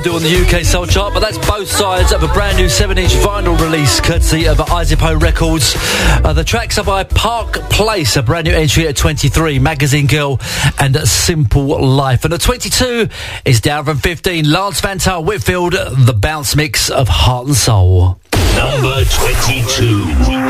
Do on the UK Soul Chart, but that's both sides of a brand new 7-inch vinyl release courtesy of Izipo Records. The tracks are by Park Place, a brand new entry at 23, Magazine Girl and Simple Life. And at 22 is down from 15, Lance Van Tuyl Whitfield, the bounce mix of Heart and Soul. Number 22.